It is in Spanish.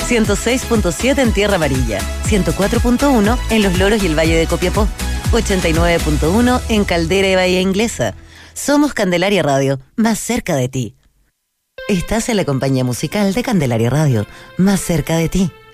106.7 en Tierra Amarilla, 104.1 en Los Loros y el Valle de Copiapó, 89.1 en Caldera y Bahía Inglesa. Somos Candelaria Radio, más cerca de ti. Estás en la compañía musical de Candelaria Radio, más cerca de ti.